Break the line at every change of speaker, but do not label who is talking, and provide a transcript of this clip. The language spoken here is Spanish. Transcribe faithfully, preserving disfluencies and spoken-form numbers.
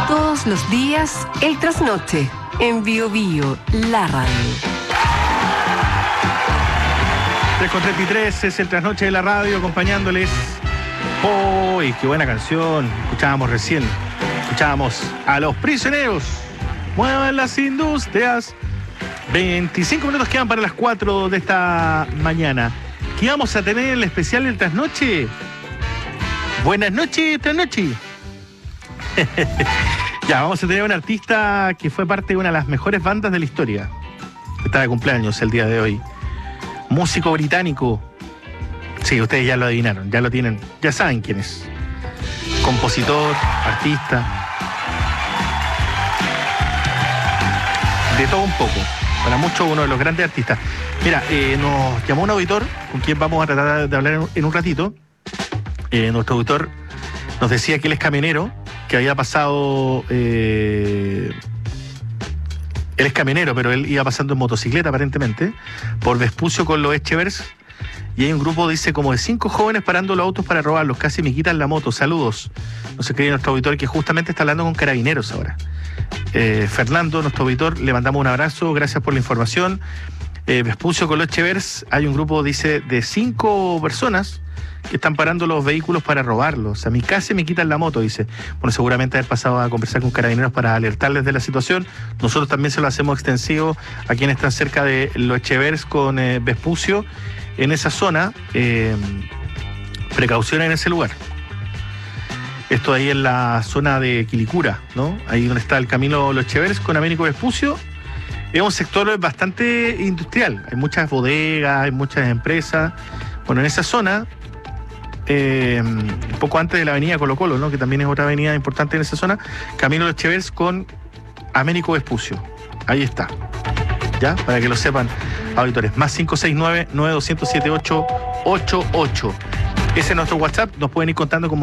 Todos los días, el trasnoche, en Bio Bio, la radio.
tres con treinta y tres es el trasnoche de la radio, acompañándoles. ¡Uy, qué buena canción! Escuchábamos recién. Escuchábamos a Los Prisioneros. Muevan las industrias. veinticinco minutos quedan para las cuatro de esta mañana. ¿Qué vamos a tener en el especial del trasnoche? Buenas noches, trasnoche. Ya, vamos a tener un artista que fue parte de una de las mejores bandas de la historia. Está de cumpleaños el día de hoy. Músico británico. Sí, ustedes ya lo adivinaron, ya lo tienen, ya saben quién es. Compositor, artista. De todo un poco. Para muchos, uno de los grandes artistas. Mira, eh, nos llamó un auditor con quien vamos a tratar de hablar en un, en un ratito. Eh, nuestro auditor nos decía que él es camionero, que había pasado... Eh, él es camionero, pero él iba pasando en motocicleta, aparentemente, por Vespucio con los Echevers. Y hay un grupo, dice, como de cinco jóvenes parando los autos para robarlos. Casi me quitan la moto. Saludos. No se cree nuestro auditor que justamente está hablando con carabineros ahora. Eh, Fernando, nuestro auditor, le mandamos un abrazo. Gracias por la información. Eh, Vespucio con los Echevers. Hay un grupo, dice, de cinco personas que están parando los vehículos para robarlos. A mí casi me quitan la moto, dice. Bueno, seguramente haber pasado a conversar con carabineros para alertarles de la situación. Nosotros también se lo hacemos extensivo a quienes están cerca de los Echevers con eh, Vespucio. En esa zona, eh, precaución en ese lugar. Esto ahí en la zona de Quilicura, ¿no? Ahí donde está el camino Los Echevers con Américo Vespucio. Es un sector bastante industrial. Hay muchas bodegas, hay muchas empresas. Bueno, en esa zona... Eh, un poco antes de la avenida Colo Colo, ¿no? Que también es otra avenida importante en esa zona, camino Los Echevers con Américo Vespucio. Ahí está. ¿Ya? Para que lo sepan, auditores. Más cinco seis nueve, nueve dos cero siete, ocho ocho ocho. Ese es nuestro WhatsApp. Nos pueden ir contando cómo